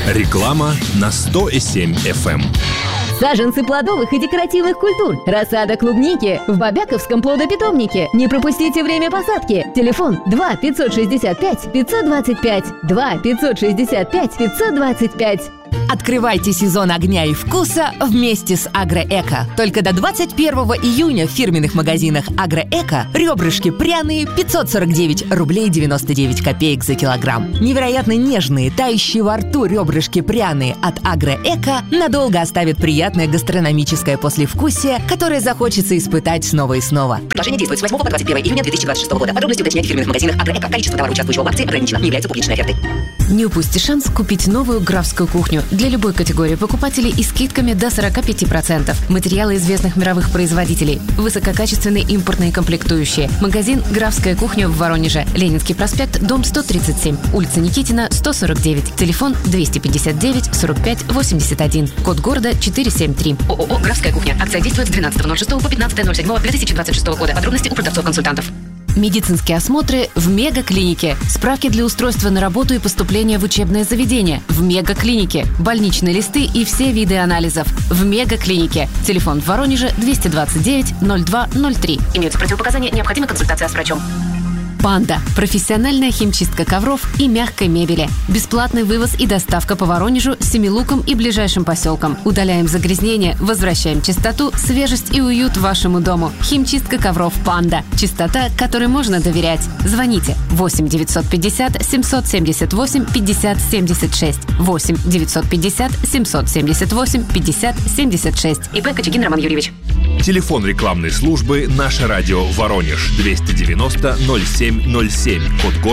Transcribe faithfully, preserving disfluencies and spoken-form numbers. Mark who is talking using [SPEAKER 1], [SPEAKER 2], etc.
[SPEAKER 1] Реклама на сто и семь эф эм.
[SPEAKER 2] Саженцы плодовых и декоративных культур. Рассада клубники в Бобяковском плодопитомнике. Не пропустите время посадки. Телефон два пятьсот шестьдесят пять пятьсот двадцать пять. два пятьсот шестьдесят пять пятьсот двадцать пять.
[SPEAKER 3] Открывайте сезон огня и вкуса вместе с Агроэко. Только до двадцать первого июня в фирменных магазинах Агроэко ребрышки пряные пятьсот сорок девять рублей девяносто девять копеек за килограмм. Невероятно нежные, тающие во рту ребрышки пряные от Агроэко надолго оставят приятное гастрономическое послевкусие, которое захочется испытать снова и снова.
[SPEAKER 4] Предложение действует с восьмого по двадцать первое июня две тысячи двадцать шестого года. Подробности уточнять в фирменных магазинах Агроэко. Количество товара, участвующего в акции, ограничено. Не является публичной офертой.
[SPEAKER 5] Не упусти шанс купить новую графскую кухню для любой категории покупателей и скидками до сорок пять процентов. Материалы известных мировых производителей. Высококачественные импортные комплектующие. Магазин «Графская кухня» в Воронеже. Ленинский проспект, дом сто тридцать семь. Улица Никитина, сто сорок девять. Телефон двести пятьдесят девять сорок пять восемьдесят один. Код города четыреста семьдесят три.
[SPEAKER 4] ООО «Графская кухня». Акция действует с двенадцатого ноль шестого по пятнадцатое ноль седьмого две тысячи двадцать шестого года. Подробности у продавцов-консультантов.
[SPEAKER 5] Медицинские осмотры в Мегаклинике. Справки для устройства на работу и поступления в учебное заведение. В Мегаклинике. Больничные листы и все виды анализов. В Мегаклинике. Телефон в Воронеже двести двадцать девять ноль два ноль три.
[SPEAKER 4] Имеются противопоказания, необходима консультация с врачом.
[SPEAKER 5] «Панда» – профессиональная химчистка ковров и мягкой мебели. Бесплатный вывоз и доставка по Воронежу, Семилукам и ближайшим поселкам. Удаляем загрязнения, возвращаем чистоту, свежесть и уют вашему дому. Химчистка ковров «Панда». Чистота, которой можно доверять. Звоните восемь девятьсот пятьдесят семьсот семьдесят восемь пятьдесят семьдесят шесть. восемь девятьсот пятьдесят семьсот семьдесят восемь пятьдесят семьдесят шесть.
[SPEAKER 4] ИП Кочегин Роман Юрьевич.
[SPEAKER 1] Телефон рекламной службы «Наше радио Воронеж» двести девяносто ноль семь ноль семь. Код